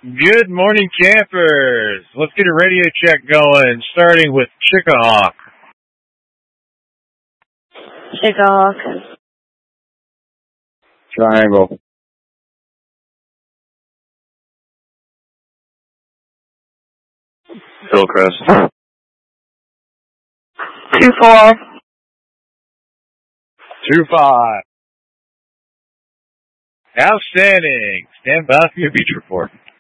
Good morning, campers. Let's get a radio check going, starting with Chickahawk. Chickahawk. Triangle. Hillcrest. 2-4. 2-5. Outstanding. Stand by for your beach report.